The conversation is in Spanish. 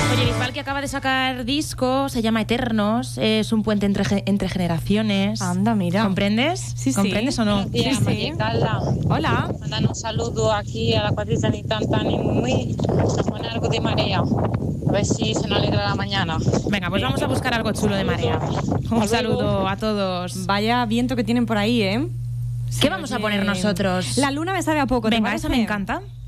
Oye, Bisbal, que acaba de sacar disco, se llama Eternos, es un puente entre generaciones. Anda, mira. ¿Comprendes? Sí, ¿Comprendes o no? Buenos días, Sí, sí. María Calda. Hola. Mandan un saludo aquí a la cuadrilla ni tan y muy. Nos pone algo de marea. A ver si se nos alegra la mañana. Venga, pues vamos a buscar algo chulo de marea. Un saludo a todos. Vaya viento que tienen por ahí, ¿eh? ¿Qué vamos a poner nosotros? La luna me sabe a poco. ¿te Venga, parece? esa me encanta.